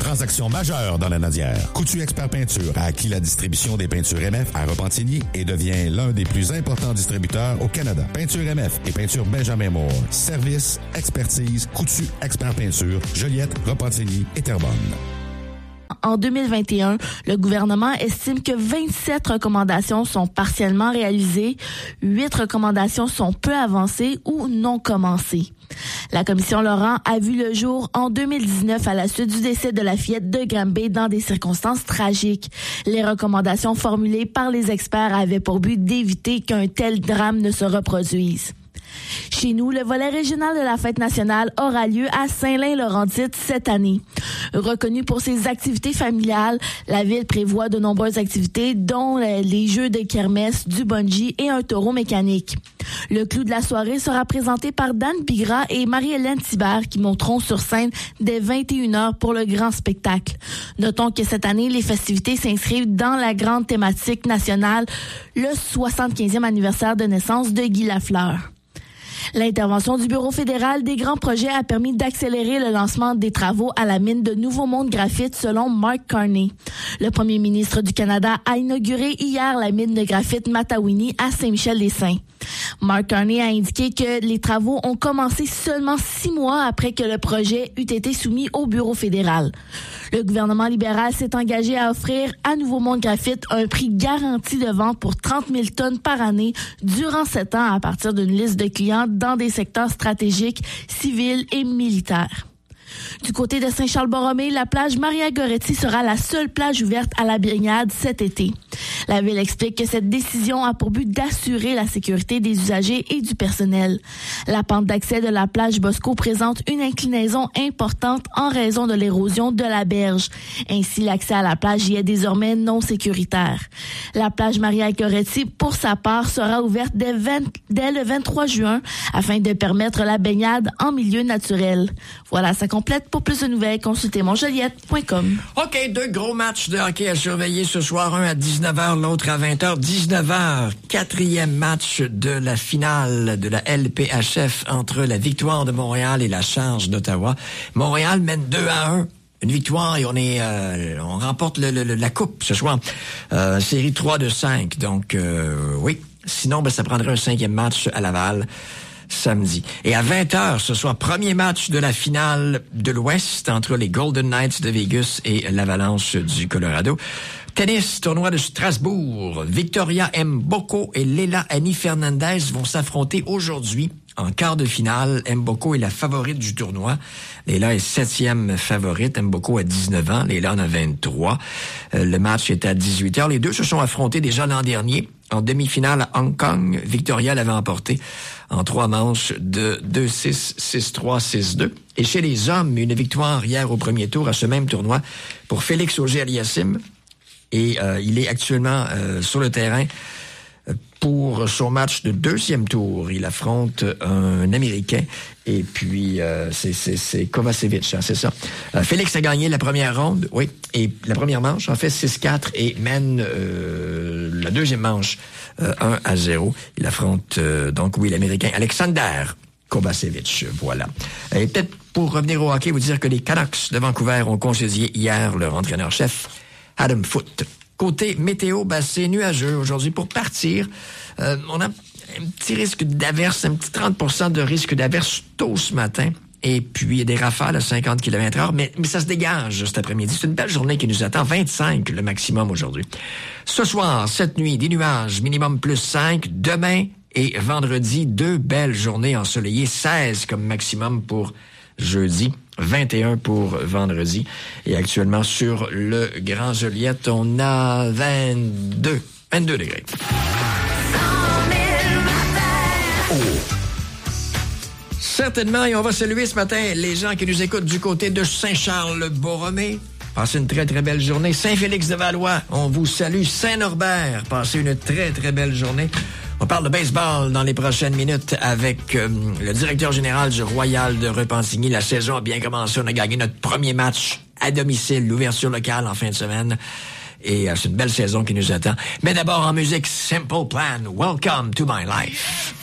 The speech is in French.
transaction majeure dans la Nadière. Coutu Expert Peinture a acquis la distribution des peintures MF à Repentigny et devient l'un des plus importants distributeurs au Canada. Peinture MF et peinture Benjamin Moore. Service, expertise, Coutu Expert Peinture, Joliette, Repentigny et Terrebonne. En 2021, le gouvernement estime que 27 recommandations sont partiellement réalisées, 8 recommandations sont peu avancées ou non commencées. La commission Laurent a vu le jour en 2019 à la suite du décès de la fillette de Granby dans des circonstances tragiques. Les recommandations formulées par les experts avaient pour but d'éviter qu'un tel drame ne se reproduise. Chez nous, le volet régional de la fête nationale aura lieu à Saint-Lin-Laurentide cette année. Reconnue pour ses activités familiales, la ville prévoit de nombreuses activités, dont les jeux de kermesse, du bungee et un taureau mécanique. Le clou de la soirée sera présenté par Dan Bigra et Marie-Hélène Thibert qui monteront sur scène dès 21h pour le grand spectacle. Notons que cette année, les festivités s'inscrivent dans la grande thématique nationale, le 75e anniversaire de naissance de Guy Lafleur. L'intervention du Bureau fédéral des grands projets a permis d'accélérer le lancement des travaux à la mine de Nouveau Monde Graphite selon Mark Carney. Le premier ministre du Canada a inauguré hier la mine de graphite Matawini à Saint-Michel-des-Saints. Mark Carney a indiqué que les travaux ont commencé seulement 6 mois après que le projet eut été soumis au Bureau fédéral. Le gouvernement libéral s'est engagé à offrir à Nouveau Monde Graphite un prix garanti de vente pour 30 000 tonnes par année durant 7 ans à partir d'une liste de clients dans des secteurs stratégiques, civils et militaires. Du côté de Saint-Charles-Borromée, la plage Maria-Goretti sera la seule plage ouverte à la baignade cet été. La ville explique que cette décision a pour but d'assurer la sécurité des usagers et du personnel. La pente d'accès de la plage Bosco présente une inclinaison importante en raison de l'érosion de la berge. Ainsi, l'accès à la plage y est désormais non sécuritaire. La plage Maria-Goretti, pour sa part, sera ouverte dès le 23 juin afin de permettre la baignade en milieu naturel. Voilà, ça complète. Pour plus de nouvelles, consultez monjoliette.com. OK, 2 gros matchs de hockey à surveiller ce soir. Un à 19h, l'autre à 20h. 19h, 4e match de la finale de la LPHF entre la Victoire de Montréal et la Charge d'Ottawa. Montréal mène 2-1. Une victoire et on remporte la coupe ce soir. Série 3-5. Donc, oui. Sinon, ça prendrait un 5e match à Laval samedi. Et à 20h, ce soir, premier match de la finale de l'Ouest entre les Golden Knights de Vegas et l'Avalanche du Colorado. Tennis, tournoi de Strasbourg. Victoria Mboko et Leila Annie Fernandez vont s'affronter aujourd'hui en quart de finale. Mboko est la favorite du tournoi. Leila est 7e favorite. Mboko a 19 ans. Leila en a 23. Le match est à 18h. Les deux se sont affrontés déjà l'an dernier. En demi-finale à Hong Kong, Victoria l'avait emporté en 3 manches de 2-6, 6-3, 6-2. Et chez les hommes, une victoire hier au premier tour à ce même tournoi pour Félix Auger-Aliassime. Et il est actuellement sur le terrain pour son match de 2e tour. Il affronte un Américain. Et puis, c'est Kovacevic, hein, c'est ça. Félix a gagné la première ronde, oui, et la première manche, en fait, 6-4, et mène la deuxième manche 1-0. Il affronte, donc, oui, l'Américain Alexander Kovacevic, voilà. Et peut-être, pour revenir au hockey, vous dire que les Canucks de Vancouver ont congédié hier leur entraîneur-chef, Adam Foote. Côté météo, c'est nuageux aujourd'hui pour partir. On a un petit risque d'averse, un petit 30% de risque d'averse tôt ce matin. Et puis, des rafales à 50 km/h, mais ça se dégage cet après-midi. C'est une belle journée qui nous attend. 25 le maximum aujourd'hui. Ce soir, cette nuit, des nuages, minimum plus 5. Demain et vendredi, 2 belles journées ensoleillées. 16 comme maximum pour jeudi. 21 pour vendredi. Et actuellement, sur le Grand Joliette, on a 22 degrés. Oh. Certainement, et on va saluer ce matin les gens qui nous écoutent du côté de Saint-Charles-Borromée. Passez une très, très belle journée. Saint-Félix-de-Valois, on vous salue. Saint-Norbert, passez une très, très belle journée. On parle de baseball dans les prochaines minutes avec le directeur général du Royal de Repentigny. La saison a bien commencé. On a gagné notre premier match à domicile, l'ouverture locale en fin de semaine. Et c'est une belle saison qui nous attend. Mais d'abord en musique, Simple Plan. Welcome to my life.